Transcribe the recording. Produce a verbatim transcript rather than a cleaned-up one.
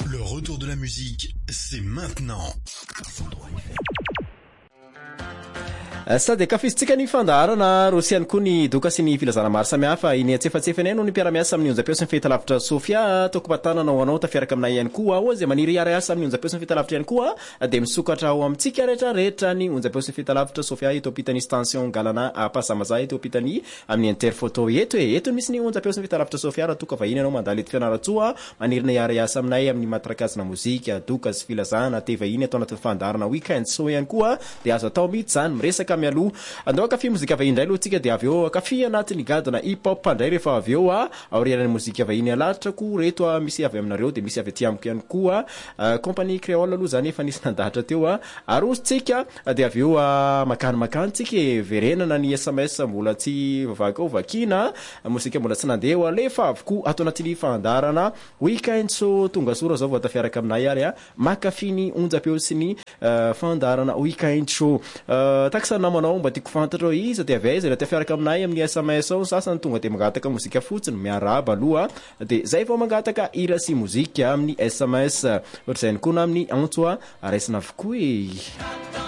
Le retour de la musique, c'est maintenant. Sady akafizitsika ny fandaharana rosiany koa ny doka sy ny filazana maro samihafa iny antsefatsefanay no ny mpiara-miasa amin'ny onjam-peo sy ny fahitalavitra Sofia toko patanana ho anao tafiaraka aminay ihany koa ao izay maniry iara-asa amin'ny onjam-peo sy ny fahitalavitra ihany koa de misokatra ao amintsika rehetrarehetra ny onjam-peo sy ny fahitalavitra Sofia eto ampitany station galana Pasamaza eto ampitany amin'ny interphoto eto e eto misy ny onjam-peo sy ny fahitalavitra Sofia raha toka vahiny anao mandalo eto fianaratsoa manirina iara-asa aminay amin'ny matrakazina mozika doka sy filazana te vahiny atao anatin'ny fandaharana weekend so ihany koa de azo atao mihitsy zany miresaka mialoha andao kafi mozika vahiny indray aloha tsika de avy eo kafi anatin'ny gadona hip hop indray rehefa avy eo a aorianany mozika vahiny alatrako reto a misy avy aminareo de misy avy aty amiko ihany koa compagnie créole aloha zany efa nisy nandahatra teo a arosintsika de avy eo makany makany tsika verenana ny S M S mbola tsy vavaka vakina mozika mbola tsy nandeha alefa avoko ato anatin'ny fandaharana weekend so tonga sora zao vao tafiaraka aminay ary a makafi ny onjam-peo sy ny fandaharana weekend show taksa namanao mba tiako fantatra izy de avy aiza tafiaraka aminay amin'ny S M S ao sasany tonga de mangataka mozika fotsiny miaraba aloha de zay vao mangataka hira sy mozika amin'ny S M S ohatr'izay koa na amin'ny antso a raisina avokoa e